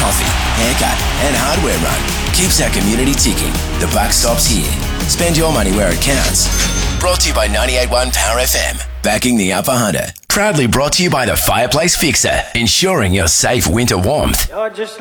coffee, haircut and hardware run keeps our community ticking. The buck stops here. Spend your money where it counts. Brought to you by 98.1 Power FM. Backing the Upper Hunter. Proudly brought to you by the Fireplace Fixer. Ensuring your safe winter warmth. You're just